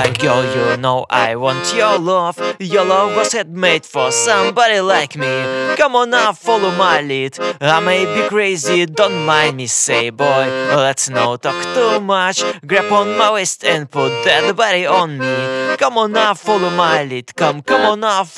Girl, you know I want your love. Your love was made for somebody like me. Come on now, follow my lead. I may be crazy, don't mind me. Say boy, let's not talk too much. Grab on my waist and put that body on me. Come on now, follow my lead. Come on now,